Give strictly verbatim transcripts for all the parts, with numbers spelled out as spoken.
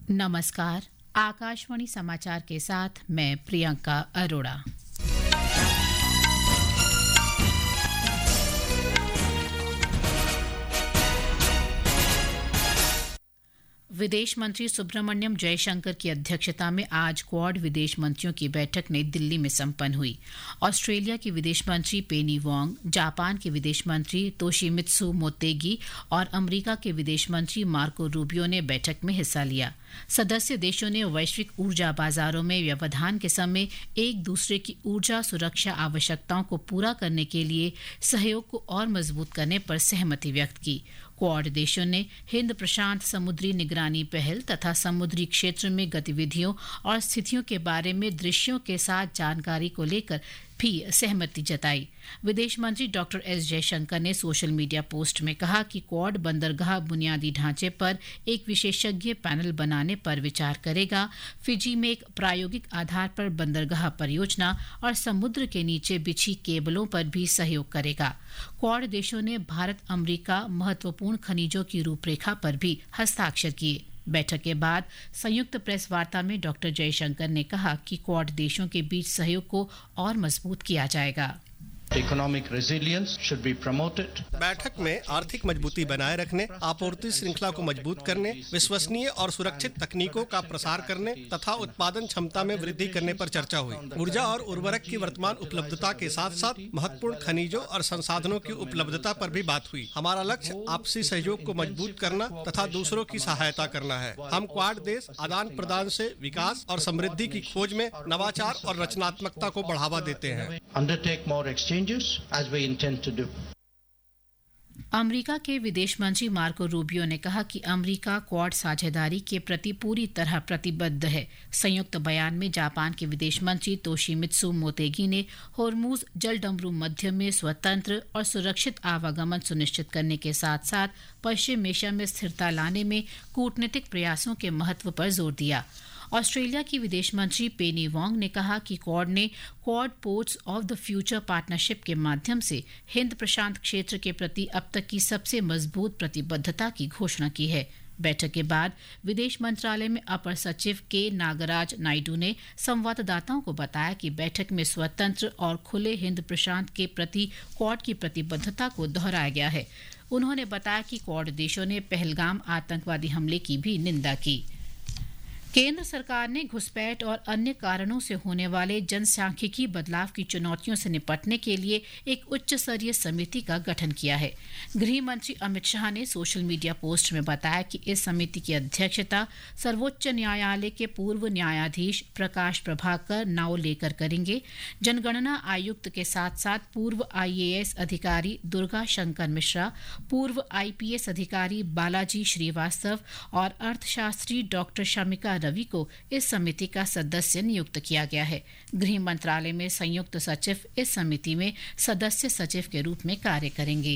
नमस्कार, आकाशवाणी समाचार के साथ मैं प्रियंका अरोड़ा। विदेश मंत्री सुब्रमण्यम जयशंकर की अध्यक्षता में आज क्वाड विदेश मंत्रियों की बैठक नई दिल्ली में संपन्न हुई। ऑस्ट्रेलिया की विदेश मंत्री पेनी वोंग, जापान के विदेश मंत्री तोशिमित्सु मोतेगी और अमेरिका के विदेश मंत्री मार्को रूबियो ने बैठक में हिस्सा लिया। सदस्य देशों ने वैश्विक ऊर्जा बाजारों में व्यवधान के समय एक दूसरे की ऊर्जा सुरक्षा आवश्यकताओं को पूरा करने के लिए सहयोग को और मजबूत करने पर सहमति व्यक्त की। क्वाड देशों ने हिंद प्रशांत समुद्री निगरानी पहल तथा समुद्री क्षेत्र में गतिविधियों और स्थितियों के बारे में दृश्यों के साथ जानकारी को लेकर भी सहमति जताई। विदेश मंत्री डॉक्टर एस जयशंकर ने सोशल मीडिया पोस्ट में कहा कि क्वाड बंदरगाह बुनियादी ढांचे पर एक विशेषज्ञ पैनल बनाने पर विचार करेगा, फिजी में एक प्रायोगिक आधार पर बंदरगाह परियोजना और समुद्र के नीचे बिछी केबलों पर भी सहयोग करेगा। क्वाड देशों ने भारत अमेरिका महत्वपूर्ण खनिजों की रूपरेखा पर भी हस्ताक्षर किए। बैठक के बाद संयुक्त प्रेस वार्ता में डॉक्टर जयशंकर ने कहा कि क्वाड देशों के बीच सहयोग को और मजबूत किया जाएगा। Economic resilience should be promoted. बैठक में आर्थिक मजबूती बनाए रखने, आपूर्ति श्रृंखला को मजबूत करने, विश्वसनीय और सुरक्षित तकनीकों का प्रसार करने तथा उत्पादन क्षमता में वृद्धि करने पर चर्चा हुई। ऊर्जा और उर्वरक की वर्तमान उपलब्धता के साथ साथ महत्वपूर्ण खनिजों और संसाधनों की उपलब्धता पर भी बात हुई। हमारा लक्ष्य आपसी सहयोग को मजबूत करना तथा दूसरों की सहायता करना है। हम क्वाड देश आदान प्रदान से विकास और समृद्धि की खोज में नवाचार और रचनात्मकता को बढ़ावा देते हैं। Undertake more exchanges as we intend to do. America के विदेश मंत्री मार्को रूबियो ने कहा कि अमेरिका क्वाड साझेदारी के प्रति पूरी तरह प्रतिबद्ध है। संयुक्त बयान में जापान के विदेश मंत्री तोशिमित्सु मोतेगी ने होर्मुज जलडमरू मध्य में स्वतंत्र और सुरक्षित आवागमन सुनिश्चित करने के साथ साथ पश्चिम एशिया में स्थिरता लाने में कूटनीतिक प्रयासों के महत्व पर जोर दिया। ऑस्ट्रेलिया की विदेश मंत्री पेनी वोंग ने कहा कि क्वाड ने quad ports of the future partnership के माध्यम से हिंद प्रशांत क्षेत्र के प्रति अब तक की सबसे मजबूत प्रतिबद्धता की घोषणा की है। बैठक के बाद विदेश मंत्रालय में अपर सचिव के नागराज नायडू ने संवाददाताओं को बताया कि बैठक में स्वतंत्र और खुले हिंद प्रशांत के प्रति क्वाड की प्रतिबद्धता को दोहराया गया है। उन्होंने बताया कि क्वाड देशों ने पहलगाम आतंकवादी हमले की भी निंदा की। केंद्र सरकार ने घुसपैठ और अन्य कारणों से होने वाले जनसांख्यिकी बदलाव की चुनौतियों से निपटने के लिए एक उच्च स्तरीय समिति का गठन किया है। गृह मंत्री अमित शाह ने सोशल मीडिया पोस्ट में बताया कि इस समिति की अध्यक्षता सर्वोच्च न्यायालय के पूर्व न्यायाधीश प्रकाश प्रभाकर नावलेकर करेंगे। जनगणना आयुक्त के साथ साथ पूर्व आईएएस अधिकारी दुर्गा शंकर मिश्रा, पूर्व आईपीएस अधिकारी बालाजी श्रीवास्तव और अर्थशास्त्री डॉक्टर शमिका रवि को इस समिति का सदस्य नियुक्त किया गया है। गृह मंत्रालय में संयुक्त सचिव इस समिति में सदस्य सचिव के रूप में कार्य करेंगे।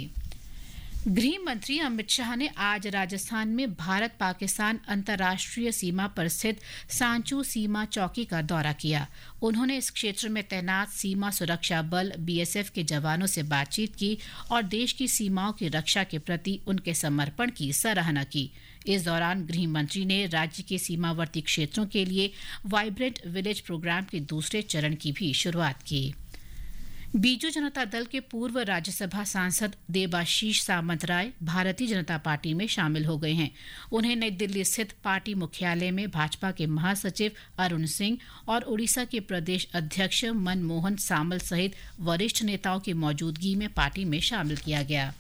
गृह मंत्री अमित शाह ने आज राजस्थान में भारत पाकिस्तान अंतर्राष्ट्रीय सीमा पर स्थित सांचू सीमा चौकी का दौरा किया। उन्होंने इस क्षेत्र में तैनात सीमा सुरक्षा बल बीएसएफ के जवानों से बातचीत की और देश की सीमाओं की रक्षा के प्रति उनके समर्पण की सराहना की। इस दौरान गृह मंत्री ने राज्य के सीमावर्ती क्षेत्रों के लिए वाइब्रेंट विलेज प्रोग्राम के दूसरे चरण की भी शुरुआत की। बीजू जनता दल के पूर्व राज्यसभा सांसद देबाशीष सामंतराय भारतीय जनता पार्टी में शामिल हो गए हैं। उन्हें नई दिल्ली स्थित पार्टी मुख्यालय में भाजपा के महासचिव अरुण सिंह और उड़ीसा के प्रदेश अध्यक्ष मनमोहन सामल सहित वरिष्ठ नेताओं की मौजूदगी में पार्टी में शामिल किया गया।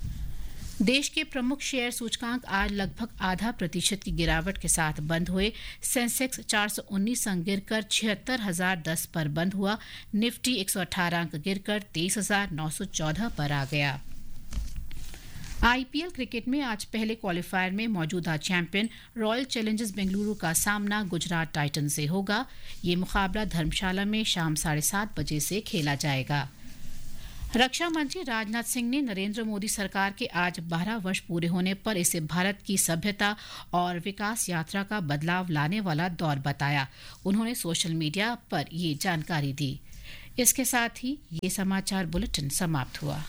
देश के प्रमुख शेयर सूचकांक आज लगभग आधा प्रतिशत की गिरावट के साथ बंद हुए। सेंसेक्स चार सौ उन्नीस अंक गिरकर छिहत्तर हजार दस पर बंद हुआ। निफ्टी एक सौ अठारह अंक गिरकर तेईस हजार नौ सौ चौदह पर आ गया। आईपीएल क्रिकेट में आज पहले क्वालिफायर में मौजूदा चैंपियन रॉयल चैलेंजर्स बेंगलुरु का सामना गुजरात टाइटन से होगा। ये मुकाबला धर्मशाला में शाम साढ़े सात बजे से खेला जाएगा। रक्षा मंत्री राजनाथ सिंह ने नरेंद्र मोदी सरकार के आज बारह वर्ष पूरे होने पर इसे भारत की सभ्यता और विकास यात्रा का बदलाव लाने वाला दौर बताया। उन्होंने सोशल मीडिया पर ये जानकारी दी। इसके साथ ही ये समाचार बुलेटिन समाप्त हुआ।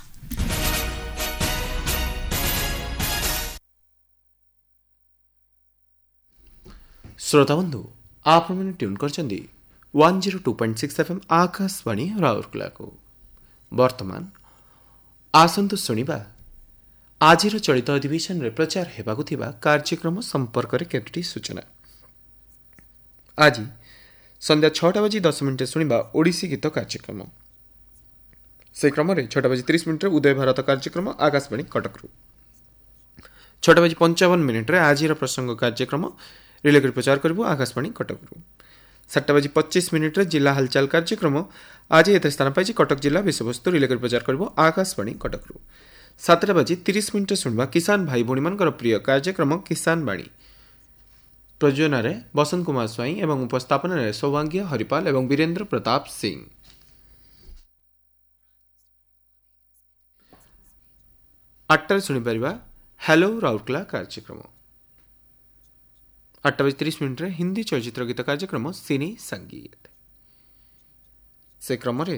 श्रोता बंधु आपण मैंने ट्यून कर one zero two point six F M Akashvani Rourkela को वर्तमान आसंतु सुनिबा आज चलित अधिवेशन रे प्रचार हेबाकु थिबा कार्यक्रम संपर्क रे केतोटी सूचना। आज संध्या छटा बजी दस मिनिट सुनिबा ओडिसी गीत कार्यक्रम। से क्रम रे छटा बजी तीस मिनिट उदय भारत कार्यक्रम आकाशवाणी कटकरू। छटा बजी पंचावन मिनिट रे आज प्रसंग कार्यक्रम रिले कर प्रचार करिबो आकाशवाणी कटकरू। सातटा बजी पच्चीस मिनिट रे जिला हालचाल कार्यक्रम आज एते स्थान पाइछि कटक जिला विषयवस्तु रिले कर प्रचार करिबो आकाशवाणी कटकरू। सातटा बजी तीस मिनिट सुनबा किसान भाई भौणी मानकर प्रिय कार्यक्रम किसान बाणी। प्रयोजन रे बसंत कुमार स्वाई एवं उपस्थापन रे सौभाग्य हरिपाल एवं वीरेंद्र प्रताप सिंह। आठटा सुनि परिबा हेलो राउरकेला कार्यक्रम। आठटा बजे तीस मिनिट हिंदी चलचित्र गीत कार्यक्रम सिनी संगीत। से क्रम रे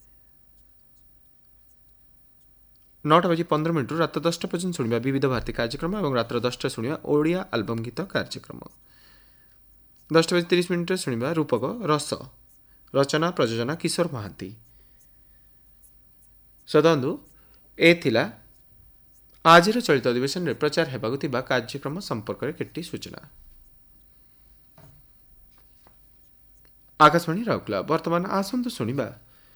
नौटा बजे पंद्रह मिनिट रात दसटा पर्यंत शुणा विविध भारती कार्यक्रम और रात दसटा शुणा ओडिया आल्बम गीत कार्यक्रम। दसटा बजे तीस मिनिट शुणा रूपक रस रचना प्रयोजना किशोर महांती। सदंदु ए थिला आज चलित अधिवेशन में प्रचार हेबाकु थिबा कार्यक्रम संपर्क में केटी सूचना। आकाशवाणी राउरकेला वर्तमान आसंतु सुनिबा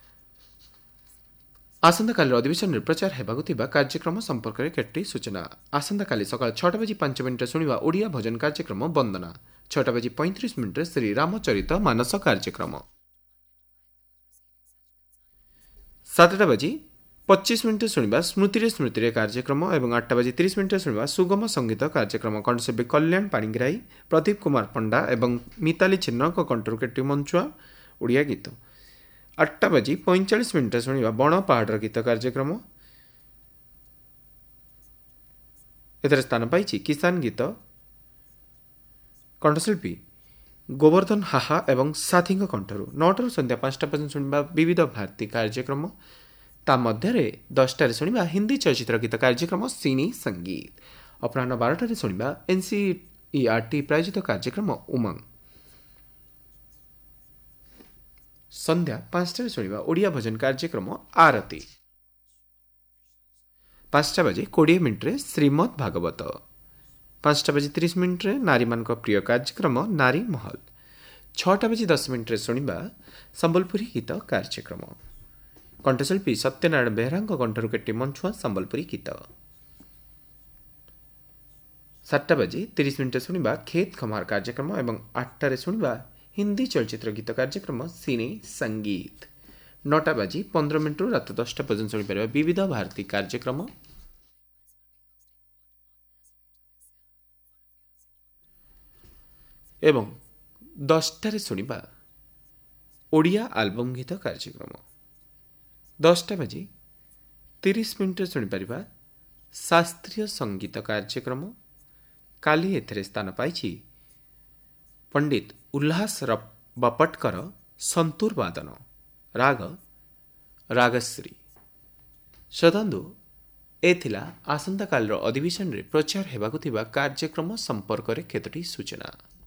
आसंता काली अधिवेशन में प्रचार हेबाकु थिबा कार्यक्रम संपर्क में केटी सूचना। आसंता काली सकाळ छटा बजी पांच मिनिट सुनिबा ओडिया भजन कार्यक्रम वंदना। छटा बजी पैंतीस मिनिट श्री रामचरित मानस कार्यक्रम। सातटा बजी पच्चीस मिनिट शुणा स्मृति स्मृति कार्यक्रम और आठटा बजी तीस मिनिट शुणा सुगम संगीत कार्यक्रम। कंठशिल्पी कल्याण पाणिग्राही प्रदीप कुमार पंडा और मिताली छिन्न कंठर केटी मंचुआ ओडिया गीत। आठटा बजी पैंचाश मिनिट शुणा बण पहाड़ गीत कार्यक्रम। एथरे स्थान पाई किसान गीत कंठशिल्पी गोवर्धन हाहा एवं साथी कंठर। नौटार संध्या पांचटा पर्यंत शुणा विविध भारती कार्यक्रम। ता मध्य दसटार शुणा हिंदी चलचित्र गीत कार्यक्रम सिनी संगीत। अपराह बारटार शुणा एनसीईआरटी प्रायोजित कार्यक्रम उमंग। संध्या पांचटार शुणा ओडिया भजन कार्यक्रम आरती। पांचटा बजे कोड़े मिनिट श्रीमद भागवत। पांचटा बजे तीस मिनिट नारी मान प्रिय कार्यक्रम नारी महल। छटा बजे दस मिनिट शुणा संबलपुरी गीत कार्यक्रम। कंठशिल्पी सत्यनारायण बेहरा कंठर केटी मंचुआ संबलपुरी गीत। सातटा बजे तीस मिनिट शुणा खेत खमार कार्यक्रम और आठटार शुणा हिंदी चलचित्र गीत कार्यक्रम सिने संगीत। नौटा बजी पंद्रह मिनिट रात दसटा पर्यंत शुणी पार विविध भारती कार्यक्रम। एवं दसटार शुणा ओडिया आल्बम गीत कार्यक्रम। दसटा बजे तीस मिनिट शुणी पार शास्त्रीय संगीत कार्यक्रम। काली एथरे स्थान पाई पंडित उल्लास बपटकर संतूर वादन राग रागश्री। सदंदु एथिला आसंता कालर अधिवेशन रे प्रचार हेबाकु थिबा कार्यक्रम संपर्क रे केतोटी सूचना।